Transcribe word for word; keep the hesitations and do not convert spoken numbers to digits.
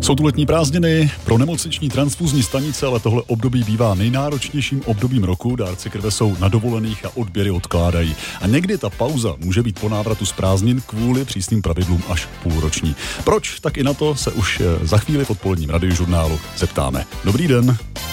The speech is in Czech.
Jsou tu letní prázdniny, pro nemocniční transfuzní stanice, ale tohle období bývá nejnáročnějším obdobím roku. Dárci krve jsou na dovolených a odběry odkládají. A někdy ta pauza může být po návratu z prázdnin kvůli přísným pravidlům až půlroční. Proč? Tak i na to se už za chvíli v odpoledním radiožurnálu zeptáme. Dobrý den.